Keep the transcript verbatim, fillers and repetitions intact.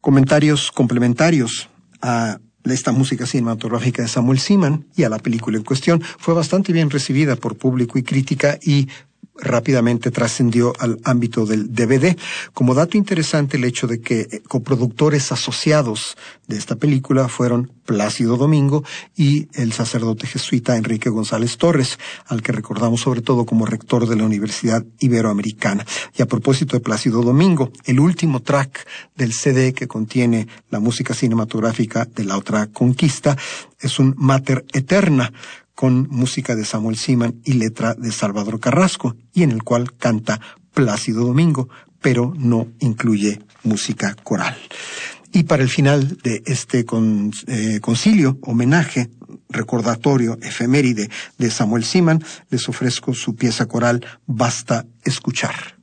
Comentarios complementarios a esta música cinematográfica de Samuel Seaman y a la película en cuestión. Fue bastante bien recibida por público y crítica y rápidamente trascendió al ámbito del D V D. Como dato interesante, el hecho de que coproductores asociados de esta película fueron Plácido Domingo y el sacerdote jesuita Enrique González Torres, al que recordamos sobre todo como rector de la Universidad Iberoamericana. Y a propósito de Plácido Domingo, el último track del C D que contiene la música cinematográfica de La Otra Conquista es un Mater Eterna, con música de Samuel Seaman y letra de Salvador Carrasco, y en el cual canta Plácido Domingo, pero no incluye música coral. Y para el final de este con, eh, concilio, homenaje, recordatorio, efeméride de Samuel Seaman, les ofrezco su pieza coral Basta Escuchar.